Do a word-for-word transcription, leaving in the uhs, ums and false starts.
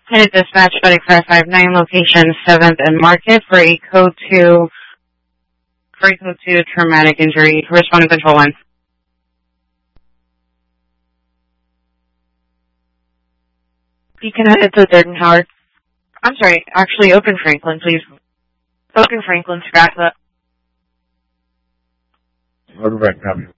Headed dispatch, Medic five five nine, location seventh and Market for a code two, for a code two traumatic injury. Responding control one. You can head to third and Howard. I'm sorry, actually open Franklin, please. Open Franklin, scratch that. Open Franklin, copy.